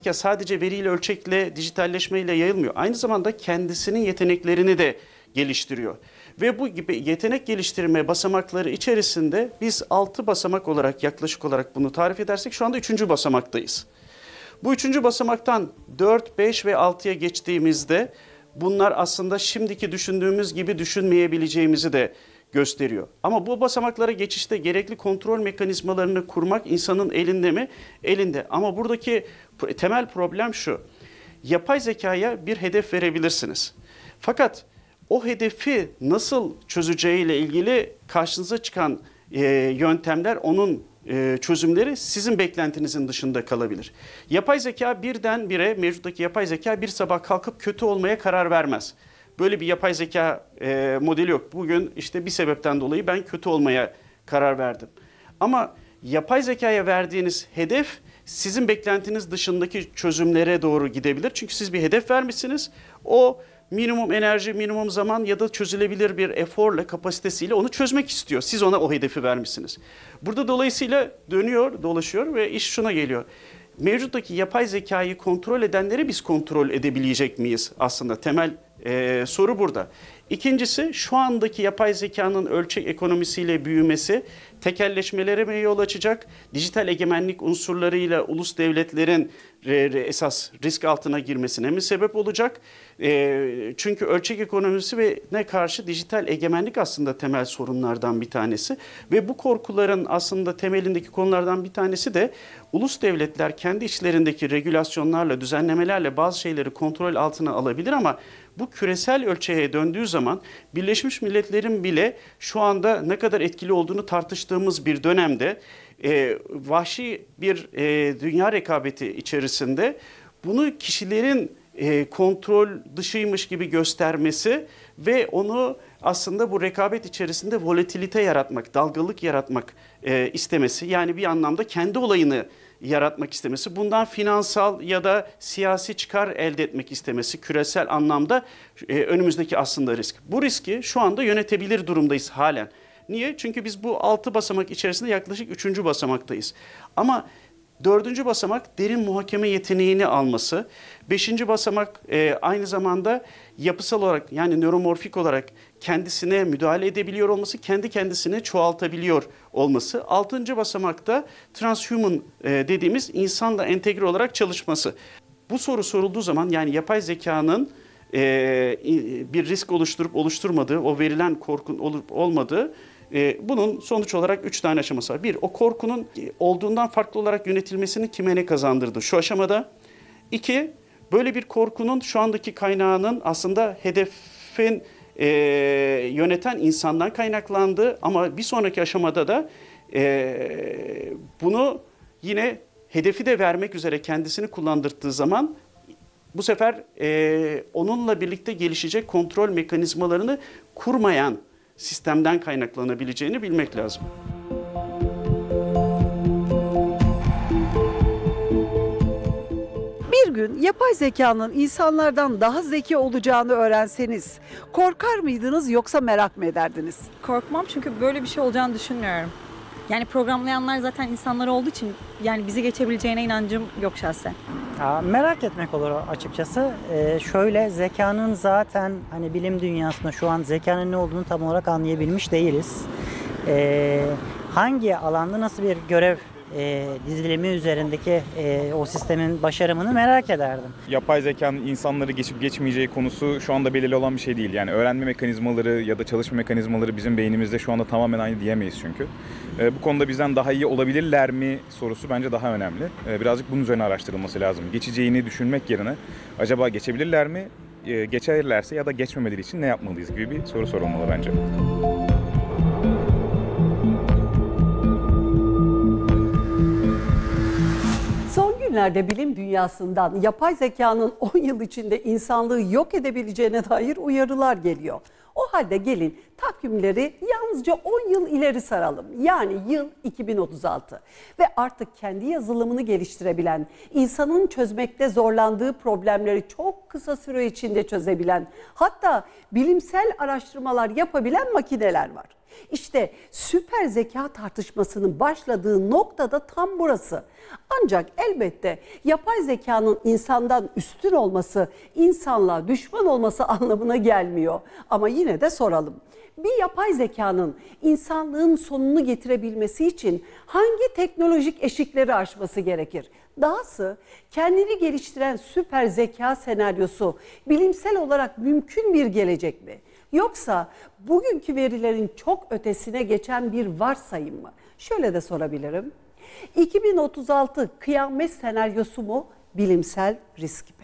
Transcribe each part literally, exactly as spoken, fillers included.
Ya sadece veriyle, ölçekle, dijitalleşmeyle yayılmıyor. Aynı zamanda kendisinin yeteneklerini de geliştiriyor. Ve bu gibi yetenek geliştirme basamakları içerisinde biz altı basamak olarak, yaklaşık olarak bunu tarif edersek şu anda üçüncü basamaktayız. Bu üçüncü basamaktan dört, beş ve altıya geçtiğimizde bunlar aslında şimdiki düşündüğümüz gibi düşünmeyebileceğimizi de gösteriyor. Ama bu basamaklara geçişte gerekli kontrol mekanizmalarını kurmak insanın elinde mi? Elinde. Ama buradaki temel problem şu. Yapay zekaya bir hedef verebilirsiniz. Fakat o hedefi nasıl çözeceğiyle ilgili karşınıza çıkan e, yöntemler, onun e, çözümleri sizin beklentinizin dışında kalabilir. Yapay zeka birdenbire, mevcuttaki yapay zeka bir sabah kalkıp kötü olmaya karar vermez. Böyle bir yapay zeka e, modeli yok. Bugün işte bir sebepten dolayı ben kötü olmaya karar verdim. Ama yapay zekaya verdiğiniz hedef sizin beklentiniz dışındaki çözümlere doğru gidebilir. Çünkü siz bir hedef vermişsiniz. O minimum enerji, minimum zaman ya da çözülebilir bir eforla, kapasitesiyle onu çözmek istiyor. Siz ona o hedefi vermişsiniz. Burada dolayısıyla dönüyor, dolaşıyor ve iş şuna geliyor. Mevcuttaki yapay zekayı kontrol edenleri biz kontrol edebilecek miyiz? Aslında temel e, soru burada. İkincisi, şu andaki yapay zekanın ölçek ekonomisiyle büyümesi tekelleşmelere mi yol açacak? Dijital egemenlik unsurlarıyla ulus devletlerin esas risk altına girmesine mi sebep olacak? E, çünkü ölçek ekonomisi ve ne karşı dijital egemenlik aslında temel sorunlardan bir tanesi. Ve bu korkuların aslında temelindeki konulardan bir tanesi de ulus devletler kendi içlerindeki regülasyonlarla, düzenlemelerle bazı şeyleri kontrol altına alabilir ama bu küresel ölçeğe döndüğü zaman Birleşmiş Milletler'in bile şu anda ne kadar etkili olduğunu tartıştığımız bir dönemde e, vahşi bir e, dünya rekabeti içerisinde bunu kişilerin e, kontrol dışıymış gibi göstermesi ve onu aslında bu rekabet içerisinde volatilite yaratmak, dalgalık yaratmak e, istemesi, yani bir anlamda kendi olayını yaratmak istemesi, bundan finansal ya da siyasi çıkar elde etmek istemesi küresel anlamda e, önümüzdeki aslında risk. Bu riski şu anda yönetebilir durumdayız halen. Niye? Çünkü biz bu altı basamak içerisinde yaklaşık üçüncü basamaktayız. Ama dördüncü basamak derin muhakeme yeteneğini alması. Beşinci basamak e, aynı zamanda yapısal olarak, yani nöromorfik olarak kendisine müdahale edebiliyor olması, kendi kendisini çoğaltabiliyor olması. Altıncı basamakta transhuman e, dediğimiz insanla entegre olarak çalışması. Bu soru sorulduğu zaman, yani yapay zekanın e, bir risk oluşturup oluşturmadığı, o verilen korkun olup olmadığı, bunun sonuç olarak üç tane aşaması var. Bir, o korkunun olduğundan farklı olarak yönetilmesini kime ne kazandırdı şu aşamada. İki, böyle bir korkunun şu andaki kaynağının aslında hedefin e, yöneten insandan kaynaklandığı ama bir sonraki aşamada da e, bunu yine hedefi de vermek üzere kendisini kullandırdığı zaman bu sefer e, onunla birlikte gelişecek kontrol mekanizmalarını kurmayan sistemden kaynaklanabileceğini bilmek lazım. Bir gün yapay zekanın insanlardan daha zeki olacağını öğrenseniz korkar mıydınız yoksa merak mı ederdiniz? Korkmam, çünkü böyle bir şey olacağını düşünmüyorum. Yani programlayanlar zaten insanlar olduğu için yani bizi geçebileceğine inancım yok şahsen. Ya, merak etmek olur açıkçası. Ee, şöyle, zekanın zaten hani bilim dünyasında şu an zekanın ne olduğunu tam olarak anlayabilmiş değiliz. Ee, hangi alanda nasıl bir görev e, dizilimi üzerindeki e, o sistemin başarımını merak ederdim. Yapay zekanın insanları geçip geçmeyeceği konusu şu anda belirli olan bir şey değil. Yani öğrenme mekanizmaları ya da çalışma mekanizmaları bizim beynimizde şu anda tamamen aynı diyemeyiz çünkü. E, bu konuda bizden daha iyi olabilirler mi sorusu bence daha önemli. E, birazcık bunun üzerine araştırılması lazım. Geçeceğini düşünmek yerine acaba geçebilirler mi? E, geçerlerse ya da geçmemeleri için ne yapmalıyız gibi bir soru sorulmalı bence. Son günlerde bilim dünyasından yapay zekanın on yıl içinde insanlığı yok edebileceğine dair uyarılar geliyor. O halde gelin takvimleri yalnızca on yıl ileri saralım. Yani yıl iki bin otuz altı. Ve artık kendi yazılımını geliştirebilen, insanın çözmekte zorlandığı problemleri çok kısa süre içinde çözebilen, hatta bilimsel araştırmalar yapabilen makineler var. İşte süper zeka tartışmasının başladığı noktada tam burası. Ancak elbette yapay zekanın insandan üstün olması, insanlığa düşman olması anlamına gelmiyor. Ama yine de soralım. Bir yapay zekanın insanlığın sonunu getirebilmesi için hangi teknolojik eşikleri aşması gerekir? Dahası kendini geliştiren süper zeka senaryosu bilimsel olarak mümkün bir gelecek mi? Yoksa bugünkü verilerin çok ötesine geçen bir varsayım mı? Şöyle de sorabilirim. iki bin otuz altı kıyamet senaryosu mu, bilimsel risk mi?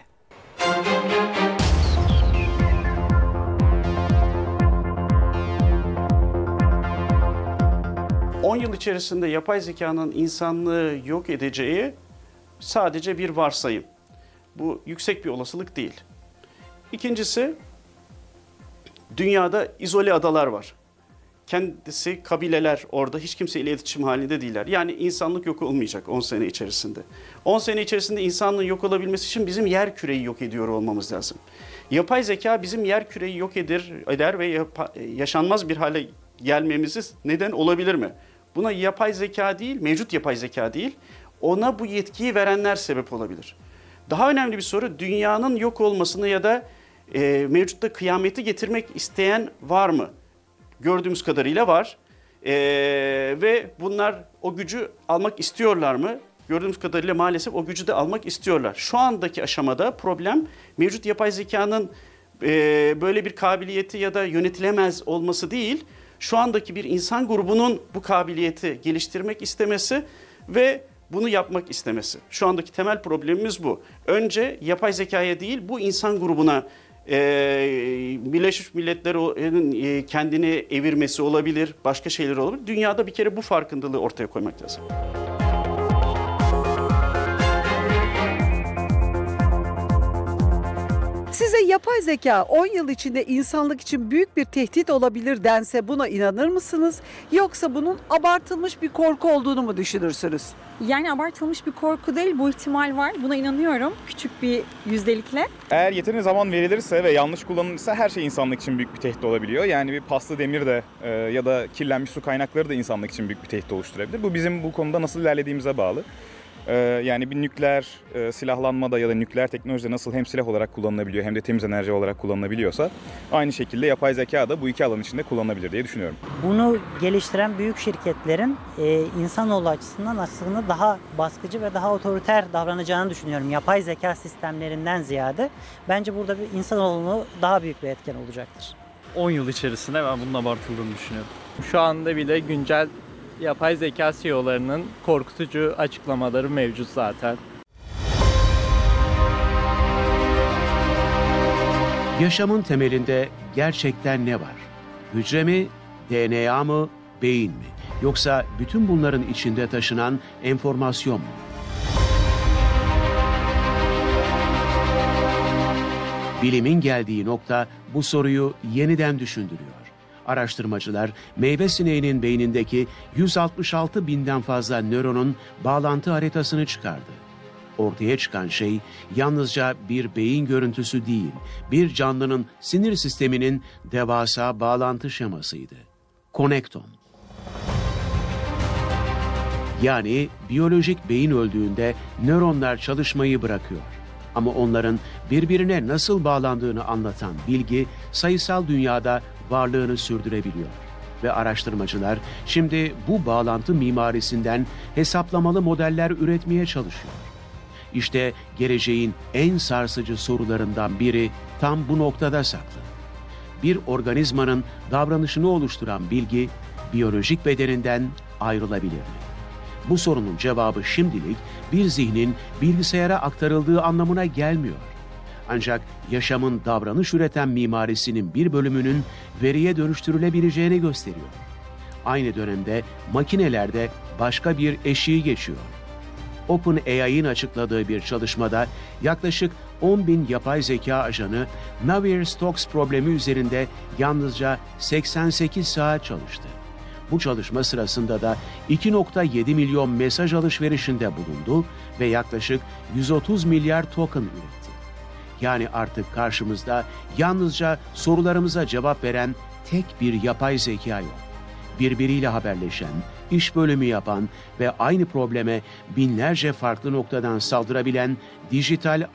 on yıl içerisinde yapay zekanın insanlığı yok edeceği sadece bir varsayım. Bu yüksek bir olasılık değil. İkincisi, dünyada izole adalar var. Kendisi kabileler orada hiç kimseyle iletişim halinde değiller. Yani insanlık yok olmayacak on sene içerisinde. on sene içerisinde insanlığın yok olabilmesi için bizim yer küreyi yok ediyor olmamız lazım. Yapay zeka bizim yer küreyi yok eder, eder ve yaşanmaz bir hale gelmemizi neden olabilir mi? Buna yapay zeka değil, mevcut yapay zeka değil, ona bu yetkiyi verenler sebep olabilir. Daha önemli bir soru, dünyanın yok olmasını ya da e, mevcutta kıyameti getirmek isteyen var mı? Gördüğümüz kadarıyla var. E, ve bunlar o gücü almak istiyorlar mı? Gördüğümüz kadarıyla maalesef o gücü de almak istiyorlar. Şu andaki aşamada problem mevcut yapay zekanın e, böyle bir kabiliyeti ya da yönetilemez olması değil, şu andaki bir insan grubunun bu kabiliyeti geliştirmek istemesi ve bunu yapmak istemesi. Şu andaki temel problemimiz bu. Önce yapay zekaya değil, bu insan grubuna e, Birleşmiş Milletler'in e, kendini evirmesi olabilir, başka şeyler olabilir. Dünyada bir kere bu farkındalığı ortaya koymak lazım. Size yapay zeka on yıl içinde insanlık için büyük bir tehdit olabilir dense buna inanır mısınız? Yoksa bunun abartılmış bir korku olduğunu mu düşünürsünüz? Yani abartılmış bir korku değil, bu ihtimal var. Buna inanıyorum küçük bir yüzdelikle. Eğer yeterince zaman verilirse ve yanlış kullanılırsa her şey insanlık için büyük bir tehdit olabiliyor. Yani bir paslı demir de e, ya da kirlenmiş su kaynakları da insanlık için büyük bir tehdit oluşturabilir. Bu bizim bu konuda nasıl ilerlediğimize bağlı. E, yani bir nükleer e, silahlanmada ya da nükleer teknolojide nasıl hem silah olarak kullanılabiliyor hem de temiz enerji olarak kullanılabiliyorsa aynı şekilde yapay zeka da bu iki alan içinde kullanılabilir diye düşünüyorum. Bunu geliştiren büyük şirketlerin e, insanoğlu açısından aslında daha baskıcı ve daha otoriter davranacağını düşünüyorum. Yapay zeka sistemlerinden ziyade bence burada bir insanoğlunu daha büyük bir etken olacaktır. on yıl içerisinde ben bunun abartıldığını düşünüyorum. Şu anda bile güncel yapay zeka C E O'larının korkutucu açıklamaları mevcut zaten. Yaşamın temelinde gerçekten ne var? Hücre mi, D N A mı, beyin mi? Yoksa bütün bunların içinde taşınan enformasyon mu? Bilimin geldiği nokta bu soruyu yeniden düşündürüyor. Araştırmacılar meyve sineğinin beynindeki yüz altmış altı binden fazla nöronun bağlantı haritasını çıkardı. Ortaya çıkan şey yalnızca bir beyin görüntüsü değil, bir canlının sinir sisteminin devasa bağlantı şemasıydı. Konektom. Yani biyolojik beyin öldüğünde nöronlar çalışmayı bırakıyor. Ama onların birbirine nasıl bağlandığını anlatan bilgi sayısal dünyada varlığını sürdürebiliyor. Ve araştırmacılar şimdi bu bağlantı mimarisinden hesaplamalı modeller üretmeye çalışıyor. İşte geleceğin en sarsıcı sorularından biri tam bu noktada saklı. Bir organizmanın davranışını oluşturan bilgi biyolojik bedeninden ayrılabilir mi? Bu sorunun cevabı şimdilik bir zihnin bilgisayara aktarıldığı anlamına gelmiyor. Ancak yaşamın davranış üreten mimarisinin bir bölümünün veriye dönüştürülebileceğini gösteriyor. Aynı dönemde makinelerde başka bir eşiği geçiyor. OpenAI'nin açıkladığı bir çalışmada yaklaşık on bin yapay zeka ajanı Navier-Stokes problemi üzerinde yalnızca seksen sekiz saat çalıştı. Bu çalışma sırasında da iki nokta yedi milyon mesaj alışverişinde bulundu ve yaklaşık yüz otuz milyar token üretti. Yani artık karşımızda yalnızca sorularımıza cevap veren tek bir yapay zeka yok. birbiriyle haberleşen, iş bölümü yapan ve aynı probleme binlerce farklı noktadan saldırabilen dijital